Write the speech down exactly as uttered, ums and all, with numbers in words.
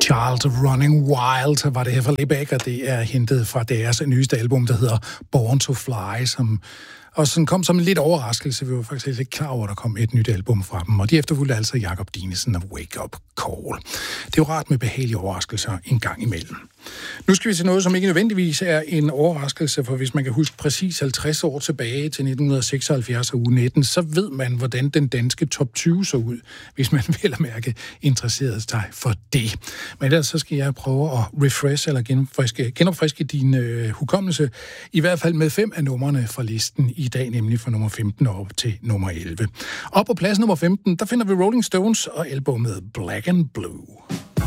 Child Running Wild var det her fra Layback, og det er hentet fra deres nyeste album, der hedder Born to Fly, som og sådan kom som en lidt overraskelse. Vi var faktisk ikke klar over, at der kom et nyt album fra dem, og de efterfulgte altså Jakob Dinesen af Wake Up Call. Det er jo rart med behagelige overraskelser en gang imellem. Nu skal vi til noget, som ikke nødvendigvis er en overraskelse, for hvis man kan huske præcis halvtreds år tilbage til nitten seksoghalvfjerds og uge nitten, så ved man, hvordan den danske top tyve så ud, hvis man vel at mærke interesserede sig for det. Men ellers så skal jeg prøve at refresh eller genopfriske, genopfriske din øh, hukommelse, i hvert fald med fem af numrene fra listen i dag, nemlig fra nummer femten op til nummer elleve. Og på plads nummer femten, der finder vi Rolling Stones og albumet Black and Blue.